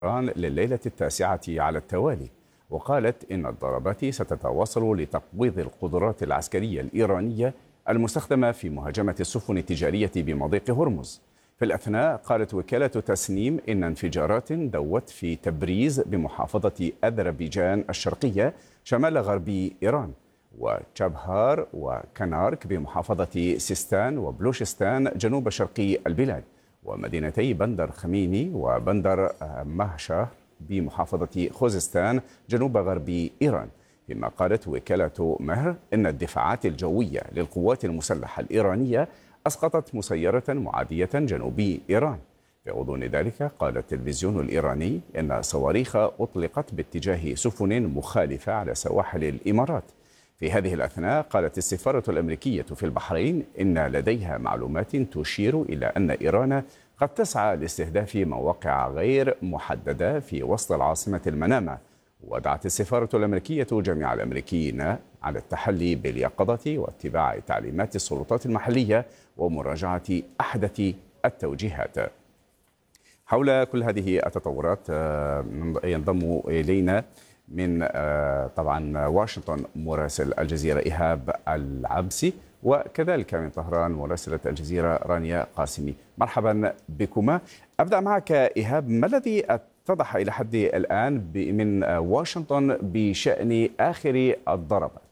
إيران لليلة التاسعة على التوالي، وقالت إن الضربات ستتواصل لتقويض القدرات العسكرية الإيرانية المستخدمة في مهاجمة السفن التجارية بمضيق هرمز. في الأثناء قالت وكالة تسنيم إن انفجارات دوت في تبريز بمحافظة أذربيجان الشرقية شمال غرب إيران، وشابهار وكنارك بمحافظة سيستان وبلوشستان جنوب شرق البلاد، ومدينتي بندر خميني وبندر مهشة بمحافظة خوزستان جنوب غرب إيران. فيما قالت وكالة مهر إن الدفاعات الجوية للقوات المسلحة الإيرانية أسقطت مسيرة معادية جنوب إيران. في غضون ذلك قال التلفزيون الإيراني إن صواريخ أطلقت باتجاه سفن مخالفة على سواحل الإمارات. في هذه الأثناء قالت السفارة الأمريكية في البحرين إن لديها معلومات تشير إلى أن إيران قد تسعى لاستهداف مواقع غير محددة في وسط العاصمة المنامة. ودعت السفارة الأمريكية جميع الأمريكيين على التحلي باليقظة واتباع تعليمات السلطات المحلية ومراجعة أحدث التوجيهات. حول كل هذه التطورات ينضم إلينا من طبعا واشنطن مراسل الجزيرة إيهاب العبسي، وكذلك من طهران مراسلة الجزيرة رانيا قاسمي. مرحبا بكما. أبدأ معك إيهاب، ما الذي اتضح إلى حد الآن من واشنطن بشأن آخر الضربات؟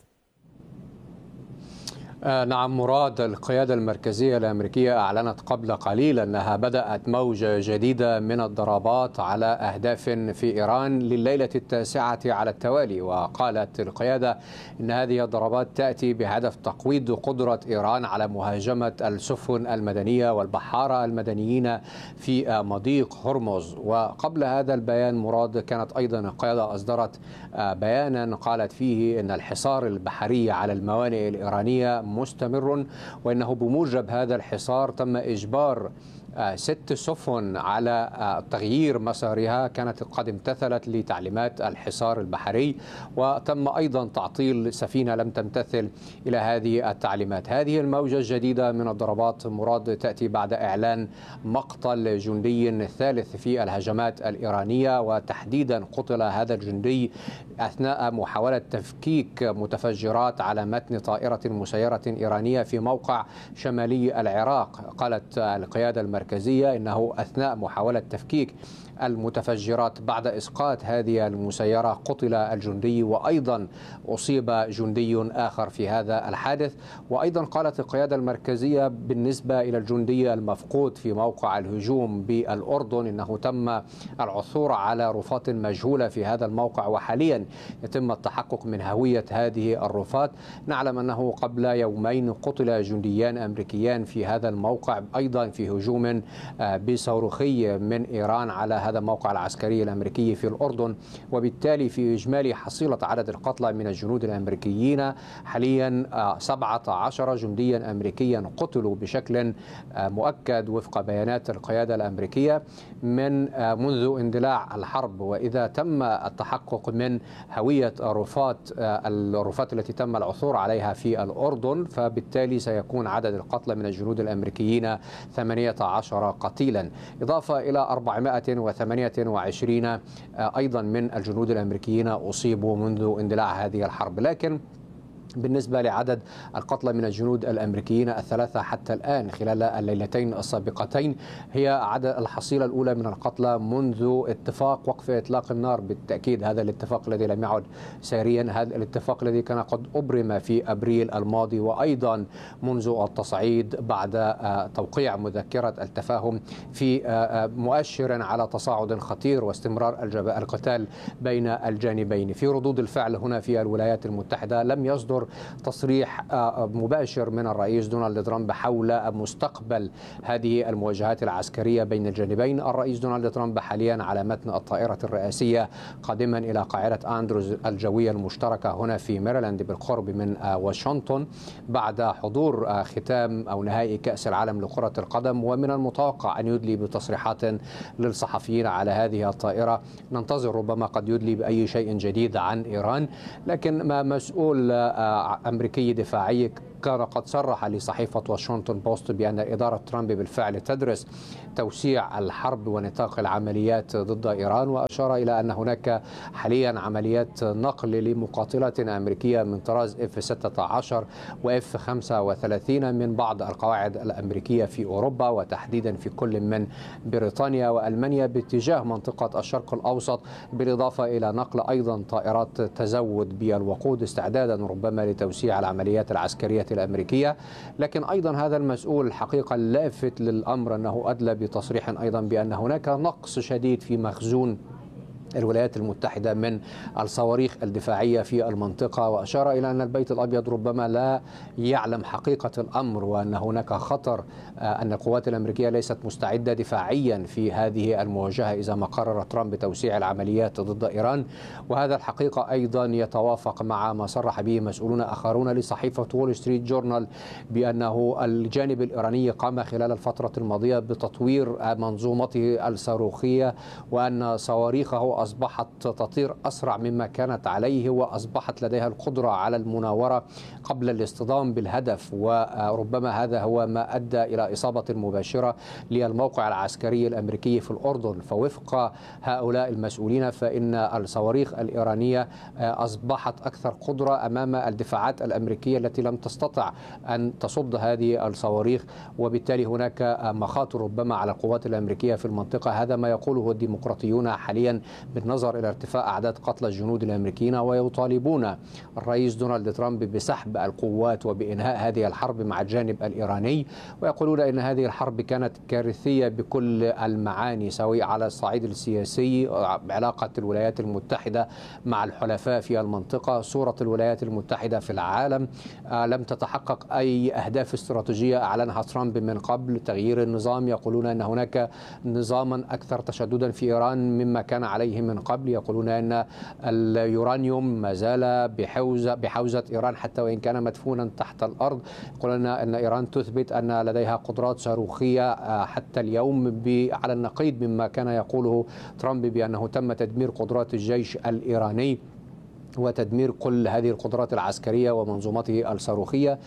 نعم مراد، القيادة المركزية الأمريكية أعلنت قبل قليل أنها بدأت موجة جديدة من الضربات على أهداف في إيران لليلة التاسعة على التوالي. وقالت القيادة أن هذه الضربات تأتي بهدف تقويض قدرة إيران على مهاجمة السفن المدنية والبحارة المدنيين في مضيق هرمز. وقبل هذا البيان مراد كانت أيضا القيادة أصدرت بيانا قالت فيه أن الحصار البحري على الموانئ الإيرانية مستمر، وأنه بموجب هذا الحصار تم إجبار 6 سفن على تغيير مسارها كانت قد امتثلت لتعليمات الحصار البحري، وتم أيضا تعطيل سفينة لم تمتثل إلى هذه التعليمات. هذه الموجة الجديدة من الضربات مراد تأتي بعد إعلان مقتل جندي ثالث في الهجمات الإيرانية، وتحديدا قتل هذا الجندي أثناء محاولة تفكيك متفجرات على متن طائرة مسيرة إيرانية في موقع شمالي العراق. قالت القيادة المركزية إنه أثناء محاولة تفكيك المتفجرات بعد إسقاط هذه المسيرة قتل الجندي، وأيضا أصيب جندي آخر في هذا الحادث. وأيضا قالت القيادة المركزية بالنسبة إلى الجندي المفقود في موقع الهجوم بالأردن إنه تم العثور على رفات مجهولة في هذا الموقع، وحاليا يتم التحقق من هوية هذه الرفات. نعلم أنه قبل يومين قتل جنديان أمريكيان في هذا الموقع أيضا في هجوم بصاروخي من إيران على هذا الموقع العسكري الأمريكي في الأردن. وبالتالي في إجمالي حصيلة عدد القتلى من الجنود الأمريكيين حاليا 17 جنديا أمريكيا قتلوا بشكل مؤكد وفق بيانات القيادة الأمريكية منذ اندلاع الحرب. وإذا تم التحقق من هوية الرفات التي تم العثور عليها في الأردن، فبالتالي سيكون عدد القتلى من الجنود الأمريكيين 18 قتيلا، إضافة إلى 428 أيضا من الجنود الأمريكيين أصيبوا منذ اندلاع هذه الحرب. لكن بالنسبة لعدد القتلى من الجنود الأمريكيين الثلاثة حتى الآن خلال الليلتين السابقتين هي عدد الحصيلة الأولى من القتلى منذ اتفاق وقف إطلاق النار. بالتأكيد هذا الاتفاق الذي لم يعد ساريا، هذا الاتفاق الذي كان قد أبرم في أبريل الماضي، وأيضا منذ التصعيد بعد توقيع مذكرة التفاهم في مؤشر على تصاعد خطير واستمرار القتال بين الجانبين. في ردود الفعل هنا في الولايات المتحدة لم يصدر تصريح مباشر من الرئيس دونالد ترامب حول مستقبل هذه المواجهات العسكرية بين الجانبين. الرئيس دونالد ترامب حاليا على متن الطائرة الرئاسية قادما إلى قاعدة أندروز الجوية المشتركة هنا في ميريلاند بالقرب من واشنطن بعد حضور ختام أو نهائي كأس العالم لكرة القدم. ومن المتوقع أن يدلي بتصريحات للصحفيين على هذه الطائرة. ننتظر ربما قد يدلي بأي شيء جديد عن إيران، لكن ما مسؤول أمريكي دفاعي كان قد صرح لصحيفة واشنطن بوست بأن إدارة ترامب بالفعل تدرس توسيع الحرب ونطاق العمليات ضد إيران، وأشار إلى أن هناك حاليا عمليات نقل لمقاتلات أمريكية من طراز F-16 و F-35 من بعض القواعد الأمريكية في أوروبا، وتحديدا في كل من بريطانيا وألمانيا باتجاه منطقة الشرق الأوسط، بالإضافة إلى نقل أيضا طائرات تزود بالوقود استعدادا ربما لتوسيع العمليات العسكرية الأمريكية. لكن أيضا هذا المسؤول الحقيقة اللافت للأمر أنه أدلى بتصريح أيضا بأن هناك نقص شديد في مخزون الولايات المتحدة من الصواريخ الدفاعية في المنطقة، وأشار إلى أن البيت الأبيض ربما لا يعلم حقيقة الأمر، وأن هناك خطر أن القوات الأمريكية ليست مستعدة دفاعيا في هذه المواجهة إذا ما قرر ترامب بتوسيع العمليات ضد إيران. وهذا الحقيقة أيضا يتوافق مع ما صرح به مسؤولون آخرون لصحيفة وول ستريت جورنال بأنه الجانب الإيراني قام خلال الفترة الماضية بتطوير منظومته الصاروخية، وأن صواريخه أصبحت تطير أسرع مما كانت عليه، وأصبحت لديها القدرة على المناورة قبل الاصطدام بالهدف، وربما هذا هو ما أدى إلى إصابة مباشرة للموقع العسكري الأمريكي في الأردن. فوفق هؤلاء المسؤولين فإن الصواريخ الإيرانية أصبحت أكثر قدرة أمام الدفاعات الأمريكية التي لم تستطع أن تصد هذه الصواريخ، وبالتالي هناك مخاطر ربما على القوات الأمريكية في المنطقة. هذا ما يقوله الديمقراطيون حاليا بالنظر إلى ارتفاع أعداد قتلى الجنود الأمريكيين، ويطالبون الرئيس دونالد ترامب بسحب القوات وبإنهاء هذه الحرب مع الجانب الإيراني، ويقولون إن هذه الحرب كانت كارثية بكل المعاني، سواء على الصعيد السياسي، علاقة الولايات المتحدة مع الحلفاء في المنطقة، صورة الولايات المتحدة في العالم. لم تتحقق أي أهداف استراتيجية أعلنها ترامب من قبل، تغيير النظام، يقولون أن هناك نظاما أكثر تشددا في إيران مما كان عليه من قبل، يقولون أن اليورانيوم ما زال بحوزة إيران حتى وإن كان مدفونا تحت الأرض، يقولون أن إيران تثبت أن لديها قدرات صاروخية حتى اليوم على النقيض مما كان يقوله ترامب بأنه تم تدمير قدرات الجيش الإيراني وتدمير كل هذه القدرات العسكرية ومنظومته الصاروخية.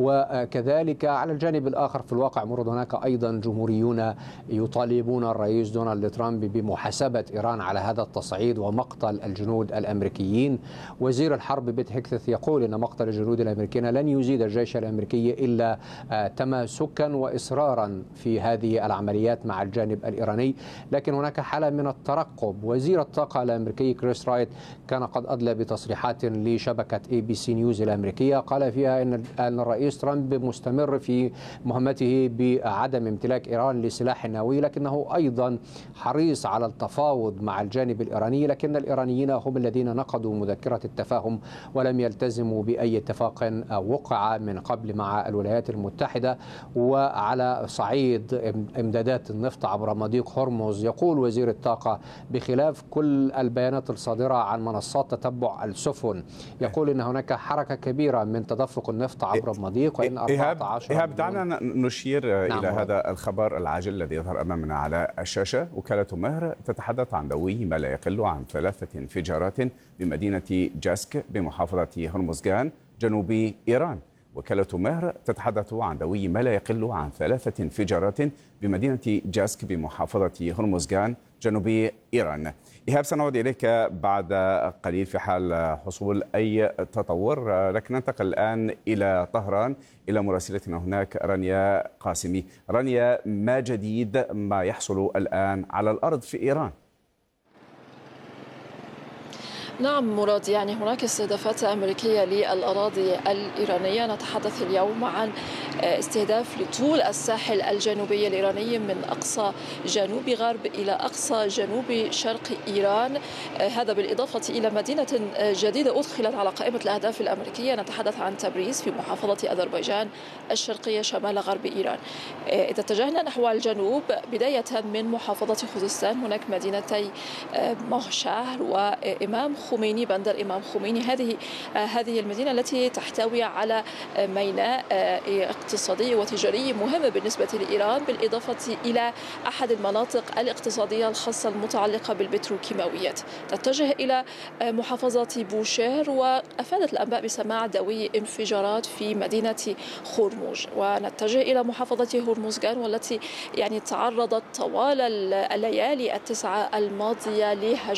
وكذلك على الجانب الآخر في الواقع مرد هناك أيضا جمهوريون يطالبون الرئيس دونالد ترامب بمحاسبة إيران على هذا التصعيد ومقتل الجنود الأمريكيين. وزير الحرب بيت هيكث يقول أن مقتل الجنود الأمريكيين لن يزيد الجيش الأمريكي إلا تماسكا وإصرارا في هذه العمليات مع الجانب الإيراني، لكن هناك حالة من الترقب. وزير الطاقة الأمريكي كريس رايت كان قد أدلى بتصريحات لشبكة ABC نيوز الأمريكية، قال فيها أن الرئيس ترامب مستمر في مهمته بعدم امتلاك إيران لسلاح نووي، لكنه أيضا حريص على التفاوض مع الجانب الإيراني، لكن الإيرانيين هم الذين نقضوا مذكرة التفاهم ولم يلتزموا بأي اتفاق وقع من قبل مع الولايات المتحدة. وعلى صعيد إمدادات النفط عبر مضيق هرمز، يقول وزير الطاقة بخلاف كل البيانات الصادرة عن منصات تتبع السفن، يقول إن هناك حركة كبيرة من تدفق النفط عبر المضيق، وإن 14 إيهاب دعنا نشير إلى هذا الخبر العاجل الذي يظهر أمامنا على الشاشة. وكالة مهر تتحدث عن دوي ما لا يقل عن 3 انفجارات بمدينة جاسك بمحافظة هرمزغان جنوب إيران. وكالة مهر تتحدث عن دوي ما لا يقل عن 3 انفجارات بمدينة جاسك بمحافظة هرمزغان جنوب إيران. إيهاب سنعود إليك بعد قليل في حال حصول أي تطور، لكن ننتقل الآن إلى طهران إلى مراسلتنا هناك رانيا قاسمي. رانيا، ما جديد ما يحصل الآن على الأرض في إيران؟ نعم مراد، يعني هناك استهدافات أمريكية للأراضي الإيرانية. نتحدث اليوم عن استهداف لطول الساحل الجنوبي الإيراني من أقصى جنوب غرب إلى أقصى جنوب شرق إيران، هذا بالإضافة إلى مدينة جديدة أدخلت على قائمة الأهداف الأمريكية. نتحدث عن تبريز في محافظة أذربيجان الشرقية شمال غرب إيران. إذا اتجهنا نحو الجنوب بداية من محافظة خوزستان، هناك مدينتي مهشهر وإمام خميني، بندر إمام خميني. هذه المدينة التي تحتوي على ميناء اقتصادي وتجاري مهم بالنسبة لإيران، بالإضافة إلى أحد المناطق الاقتصادية الخاصة المتعلقة بالبتروكيماويات. تتجه إلى محافظة بوشير، وأفادت الأنباء بسماع دوي انفجارات في مدينة خرموج. ونتجه إلى محافظة هرمزغان، والتي تعرضت طوال الليالي التسعة الماضية لهجمات